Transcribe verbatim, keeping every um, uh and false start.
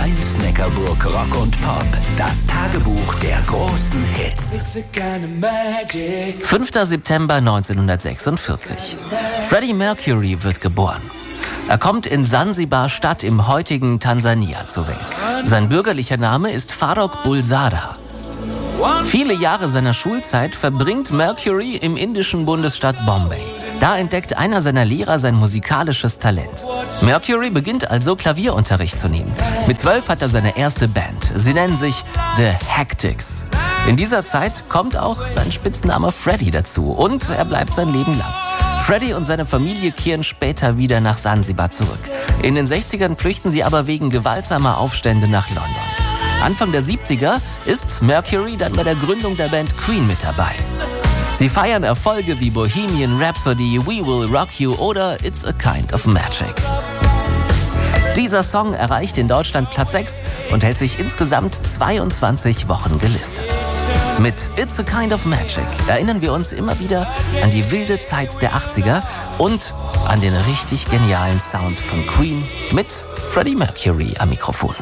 eins Neckarburg Rock und Pop. Das Tagebuch der großen Hits. fünfter September neunzehnhundertsechsundvierzig. Freddie Mercury wird geboren. Er kommt in Sansibar-Stadt im heutigen Tansania zur Welt. Sein bürgerlicher Name ist Farrokh Bulsara. Viele Jahre seiner Schulzeit verbringt Mercury im indischen Bundesstaat Bombay. Da entdeckt einer seiner Lehrer sein musikalisches Talent. Mercury beginnt also Klavierunterricht zu nehmen. Mit zwölf hat er seine erste Band. Sie nennen sich The Hectics. In dieser Zeit kommt auch sein Spitzname Freddie dazu und er bleibt sein Leben lang. Freddie und seine Familie kehren später wieder nach Sansibar zurück. In den sechzigern flüchten sie aber wegen gewaltsamer Aufstände nach London. Anfang der siebziger ist Mercury dann bei der Gründung der Band Queen mit dabei. Sie feiern Erfolge wie Bohemian Rhapsody, We Will Rock You oder It's a Kind of Magic. Dieser Song erreicht in Deutschland Platz sechs und hält sich insgesamt zweiundzwanzig Wochen gelistet. Mit It's a Kind of Magic erinnern wir uns immer wieder an die wilde Zeit der achtziger und an den richtig genialen Sound von Queen mit Freddie Mercury am Mikrofon.